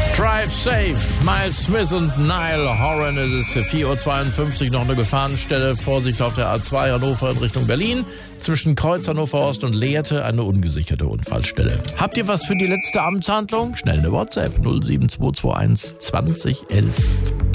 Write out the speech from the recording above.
Drive Safe, Miles Smith und Niall Horan. Es ist für 4.52 Uhr noch eine Gefahrenstelle. Vorsicht auf der A2 Hannover in Richtung Berlin. Zwischen Kreuz Hannover Ost und Lehrte eine ungesicherte Unfallstelle. Habt ihr was für die letzte Amtshandlung? Schnell eine WhatsApp 07221 20 11.